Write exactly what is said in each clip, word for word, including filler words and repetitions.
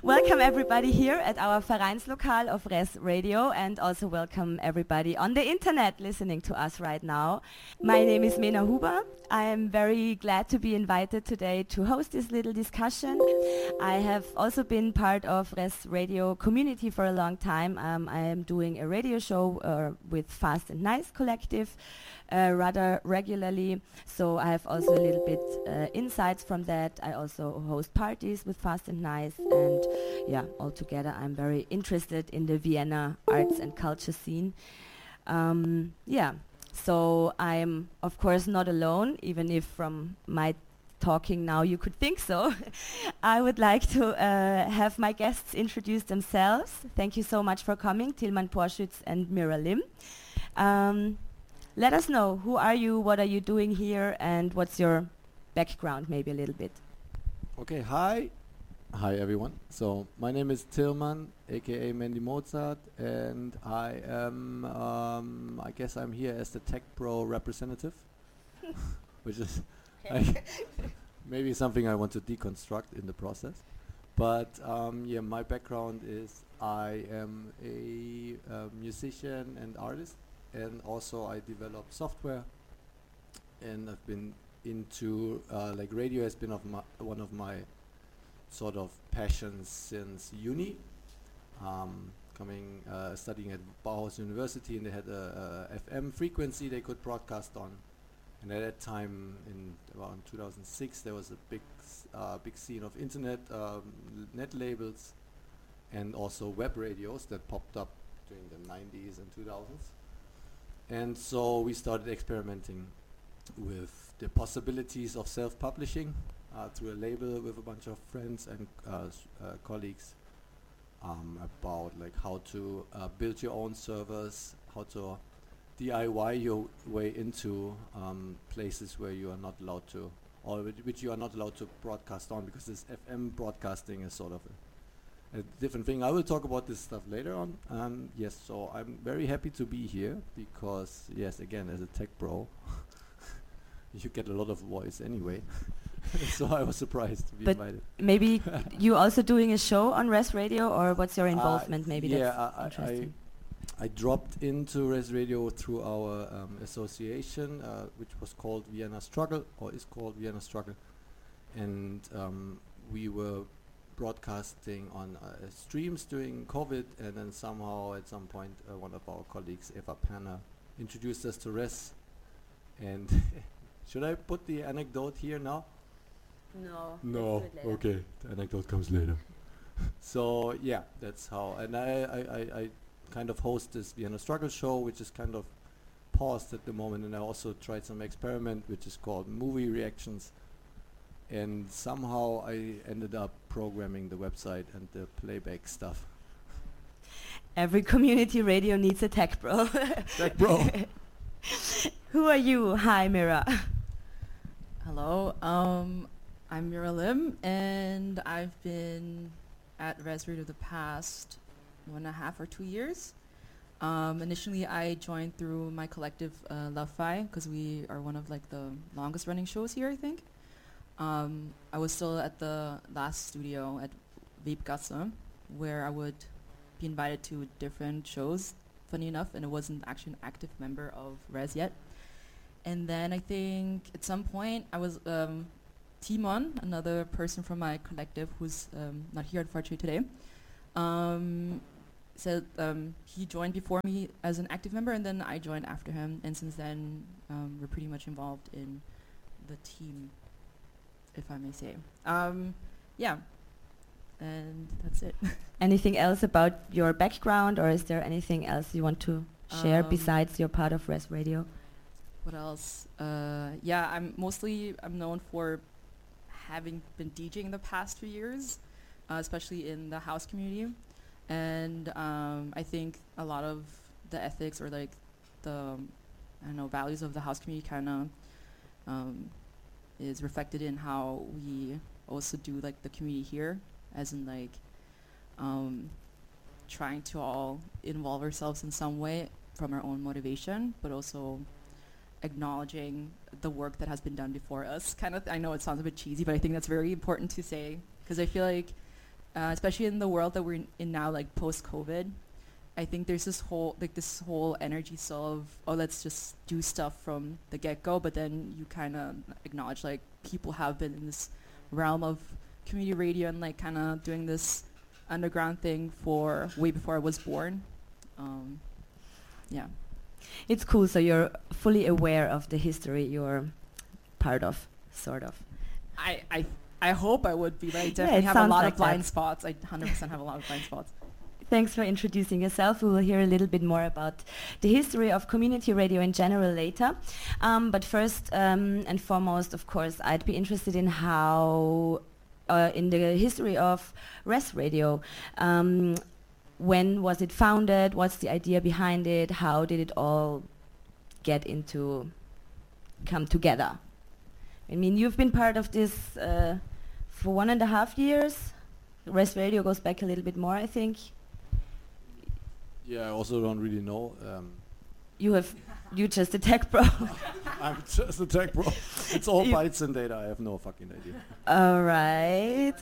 Welcome everybody here at our Vereinslokal of Res Radio, and also welcome everybody on the internet listening to us right now. My name is Mena Huber. I am very glad to be invited today to host this little discussion. I have also been part of Res Radio community for a long time. Um, I am doing a radio show uh, with Fast and Nice Collective uh, rather regularly, so I have also a little bit uh, insights from that. I also host parties with Fast and Nice, and yeah, altogether I'm very interested in the Vienna arts and culture scene. Um, yeah. So I'm, of course, not alone, even if from my talking now you could think so. I would like to uh, have my guests introduce themselves. Thank you so much for coming, Tilman Porschütz and Mira Lim. Um, let us know, who are you, what are you doing here, and what's your background, maybe a little bit. Okay, hi. Hi everyone. So my name is Tilman, aka Mandy Mozart, and I am, um, I guess I'm here as the Tech Pro representative, which is like maybe something I want to deconstruct in the process. But um, yeah, my background is I am a uh, musician and artist, and also I develop software, and I've been into uh, like radio has been of my one of my sort of passions since uni. Um, coming, uh, studying at Bauhaus University, and they had a, a F M frequency they could broadcast on. And at that time, in around two thousand six, there was a big, s- uh, big scene of internet, um, l- net labels, and also web radios that popped up during the nineties and two thousands. And so we started experimenting with the possibilities of self-publishing uh, through a label with a bunch of friends and uh, s- uh, colleagues um, about like how to uh, build your own servers, how to D I Y your way into um, places where you are not allowed to, or which, which you are not allowed to broadcast on, because this F M broadcasting is sort of a, a different thing. I will talk about this stuff later on. Um, yes, so I'm very happy to be here because, yes, again, as a tech bro, you get a lot of voice anyway. So I was surprised to be But invited. maybe you also doing a show on Res Radio, or what's your involvement? Uh, Maybe yeah, that's I- I- interesting. I dropped into Res Radio through our um, association, uh, which was called Vienna Struggle, or is called Vienna Struggle, and um, we were broadcasting on uh, streams during COVID, and then somehow at some point uh, one of our colleagues, Eva Panner, introduced us to Res. And should I put the anecdote here now? No. No, okay, the anecdote comes later. So yeah, that's how, and I, I, I, I kind of host this Vienna Struggle show, which is kind of paused at the moment, and I also tried some experiment which is called Movie Reactions, and somehow I ended up programming the website and the playback stuff. Every community radio needs a tech bro. Tech bro. Who are you? Hi, Mira. Hello, um, I'm Mira Lim, and I've been at Res Radio the past one and a half or two years. Um, initially, I joined through my collective uh, Love-Fi, because we are one of like the longest running shows here, I think. Um, I was still at the last studio at Webgasse, where I would be invited to different shows, funny enough, and I wasn't actually an active member of Res yet. And then I think at some point I was um, Timon, another person from my collective who's um, not here unfortunately today, um, said um, he joined before me as an active member, and then I joined after him. And since then, um, we're pretty much involved in the team, if I may say. Um, yeah, and that's it. Anything else about your background, or is there anything else you want to share Um, besides you're part of Res Radio? What else? Uh, yeah, I'm mostly I'm known for having been DJing the past few years, uh, especially in the house community, and um, I think a lot of the ethics or like the I don't know values of the house community kind of um, is reflected in how we also do like the community here, as in like um, trying to all involve ourselves in some way from our own motivation, but also acknowledging the work that has been done before us. Kind of, I know it sounds a bit cheesy, but I think that's very important to say, because I feel like uh, especially in the world that we're in, in now, like post-COVID. I think there's this whole like this whole energy still of, oh, let's just do stuff from the get-go, but then you kind of acknowledge like people have been in this realm of community radio and like kind of doing this underground thing for way before I was born. Um, yeah. It's cool. So you're fully aware of the history you're part of, sort of. I I, I hope I would be, but I Yeah, definitely it have a sounds lot like of blind that. spots. I one hundred percent have a lot of blind spots. Thanks for introducing yourself. We will hear a little bit more about the history of community radio in general later. Um, but first um, and foremost, of course, I'd be interested in how, uh, in the history of Res Radio, um, when was it founded? What's the idea behind it? How did it all get into, come together? I mean, you've been part of this uh, for one and a half years. Res Radio goes back a little bit more, I think. Yeah, I also don't really know. Um, You have, you just a tech pro. I'm just a tech bro. It's all You- bytes and data. I have no fucking idea. All right.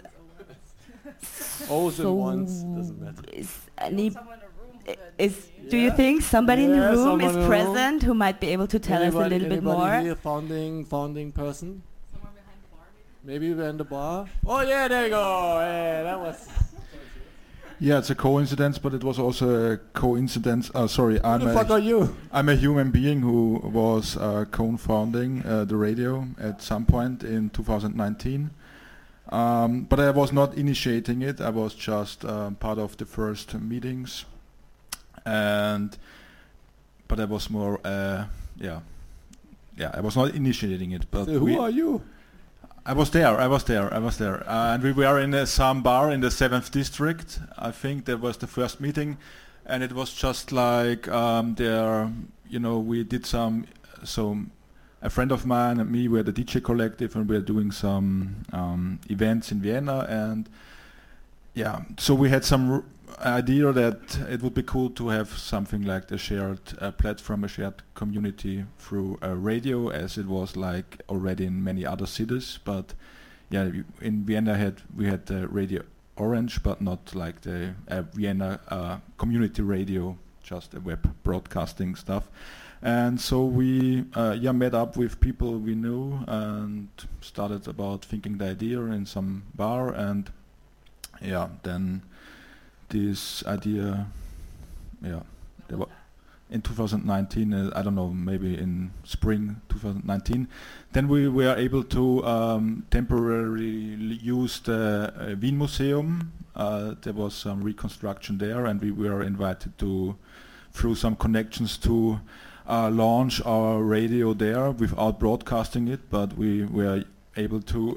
O's and So ones doesn't matter. Is any, i- is, do you Yeah. think somebody in the Yeah, room someone is in the room. present who might be able to tell us a Anybody- little bit anybody more? Here, founding founding person. Maybe behind the bar. Oh yeah, there you go. Hey, that was. Yeah, it's a coincidence, but it was also a coincidence. Oh, sorry, Who I'm the fuck a, are you? I'm a human being who was uh, co-founding uh, the radio at some point in two thousand nineteen. Um, but I was not initiating it. I was just um, part of the first meetings, and but I was more, uh, yeah, yeah. I was not initiating it. But So who we are you? I was there, I was there, I was there. Uh, and we were in uh, some bar in the seventh district. I think that was the first meeting. And it was just like um, there, you know, we did some, so a friend of mine and me were the D J collective and we were doing some um, events in Vienna. And yeah, so we had some r- idea that it would be cool to have something like a shared uh, platform, a shared community through uh, radio, as it was like already in many other cities. But yeah, you- in Vienna had we had uh, Radio Orange, but not like the uh, Vienna uh, community radio, just a web broadcasting stuff. And so we uh, yeah met up with people we knew and started about thinking the idea in some bar, and yeah, then this idea, yeah, there wa- in two thousand nineteen, uh, I don't know, maybe in spring two thousand nineteen, then we were able to um, temporarily use the uh, Wien Museum. Uh, there was some reconstruction there, and we were invited to, through some connections, to uh, launch our radio there without broadcasting it, but we were able to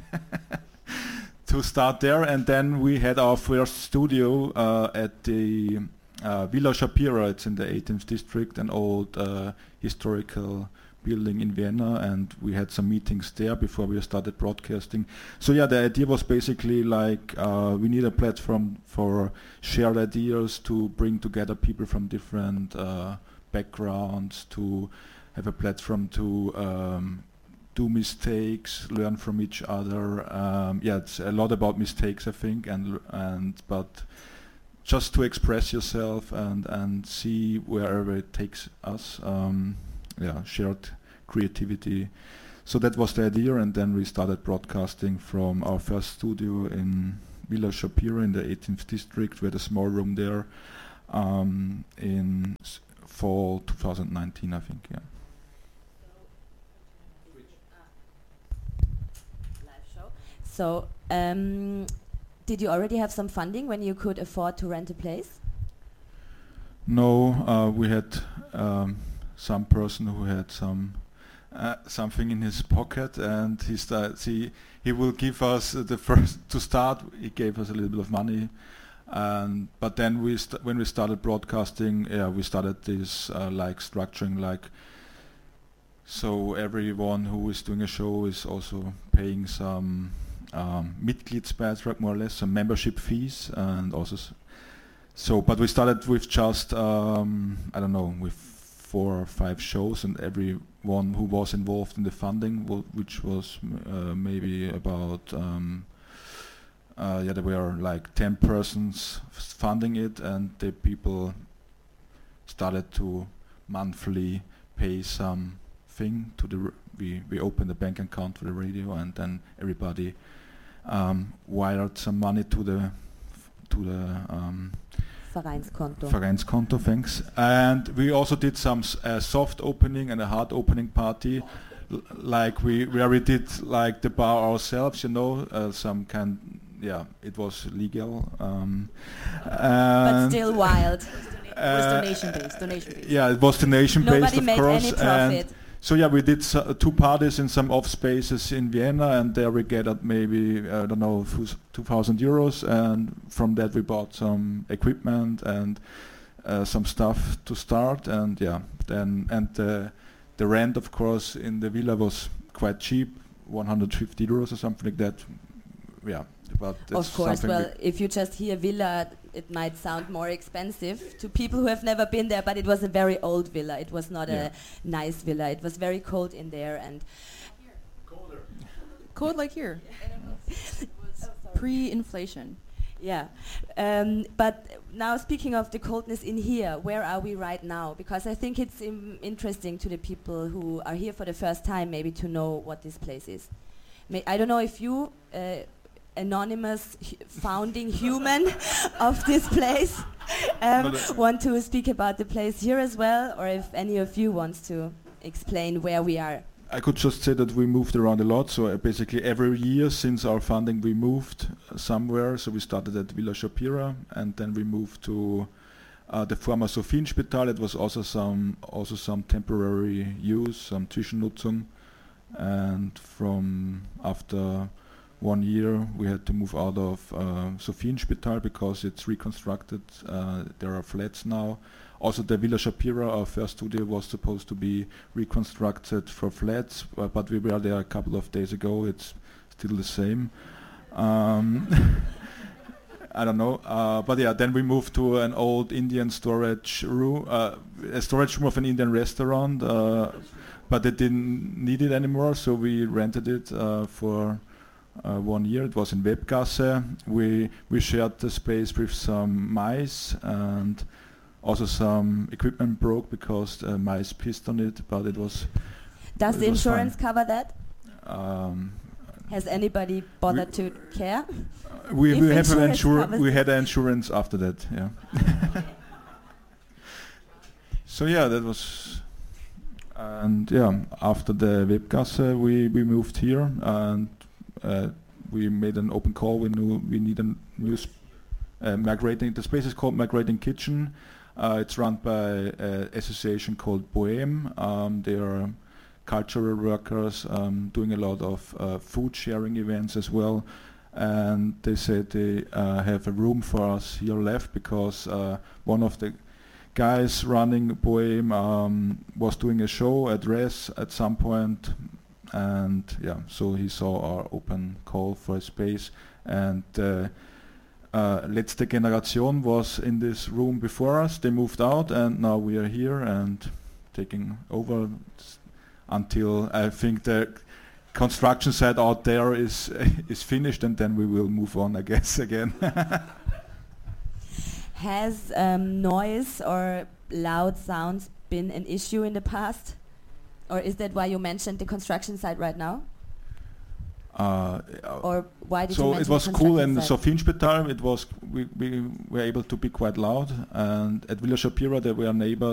to start there, and then we had our first studio uh, at the uh, Villa Shapira. It's in the eighteenth district, an old uh, historical building in Vienna, and we had some meetings there before we started broadcasting. So yeah, the idea was basically like uh, we need a platform for shared ideas to bring together people from different uh, backgrounds, to have a platform to um, do mistakes, learn from each other. Um, yeah, it's a lot about mistakes, I think, and l- and but just to express yourself and and see wherever it takes us. Um, yeah, shared creativity. So that was the idea, and then we started broadcasting from our first studio in Villa Shapira in the eighteenth district. We had a small room there um, in s- fall two thousand nineteen, I think. Yeah. Live show. So, um, did you already have some funding when you could afford to rent a place? No, uh, we had um, some person who had some uh, something in his pocket, and he starts. He he will give us uh, the first to start. He gave us a little bit of money, and but then we st- when we started broadcasting, yeah, we started this uh, like structuring like. So everyone who is doing a show is also paying some um, Mitgliedsbeitrag, more or less, some membership fees, and also. S- So, but we started with just, um, I don't know, with four or five shows, and everyone who was involved in the funding, w- which was m- uh, maybe about um, uh, yeah, there were like ten persons f- funding it, and the people started to monthly pay some thing to the. R- we we opened a bank account for the radio, and then everybody um, wired some money to the f- to the. Um, Vereinskonto. Vereinskonto, thanks. And we also did some s- uh, soft opening and a hard opening party, l- like we where we did like the bar ourselves, you know, uh, some kind. Yeah, it was legal. Um, But and, still wild. It was uh, donation based. Donation based. Yeah, it was donation based, Nobody of made course. any and profit. so yeah, we did uh, two parties in some off spaces in Vienna, and there we gathered maybe I don't know two thousand euros, and from that we bought some equipment and uh, some stuff to start, and yeah, then and uh, the rent, of course, in the villa was quite cheap, one hundred fifty euros or something like that. Yeah, but Of course, well, if you just hear villa, it might sound more expensive to people who have never been there, but it was a very old villa. It was not Yeah. a nice villa. It was very cold in there, and Cold like here. Pre-inflation. yeah. Um, but now speaking of the coldness in here, where are we right now? Because I think it's im- interesting to the people who are here for the first time, maybe to know what this place is. May I don't know if you, uh, anonymous hu- founding human of this place, um, But, uh, want to speak about the place here as well, or if any of you wants to explain where we are. I could just say that we moved around a lot. So uh, basically every year since our funding, we moved uh, somewhere. So we started at Villa Shapira, and then we moved to uh, the former Sophienspital. It was also some also some temporary use, some Zwischennutzung. And from after one year, we had to move out of uh, Sophienspital because it's reconstructed. Uh, there are flats now. Also, the Villa Shapira, our first studio, was supposed to be reconstructed for flats, uh, but we were there a couple of days ago. It's still the same. Um, I don't know, uh, but yeah. Then we moved to an old Indian storage room, uh, a storage room of an Indian restaurant, uh, but they didn't need it anymore, so we rented it uh, for. Uh, one year. It was in Webgasse. We we shared the space with some mice, and also some equipment broke because uh, mice pissed on it. But it was. Does it the was insurance fine. cover that? Um, Has anybody bothered to care? uh, we If we have an insurance insur- covers We it. had an insurance after that. Yeah. So yeah, that was. And yeah, after the Webgasse, we we moved here and. Uh, we made an open call. We knew we need a new sp- uh, migrating. The space is called Migrating Kitchen. Uh, it's run by an association called Bohème. Um, they are cultural workers um, doing a lot of uh, food sharing events as well. And they said they uh, have a room for us here left because uh, one of the guys running Bohème um, was doing a show at Res at some point. And yeah, so he saw our open call for a space, and uh, uh, Letzte Generation was in this room before us. They moved out, and now we are here and taking over s- until I think the construction site out there is is finished, and then we will move on, I guess, again. Has um, noise or loud sounds been an issue in the past? Or is that why you mentioned the construction site right now? Uh, Or why did you so mention it was the cool construction in site? Sophienspital. It was we, we were able to be quite loud, and at Villa Shapira there were neighbors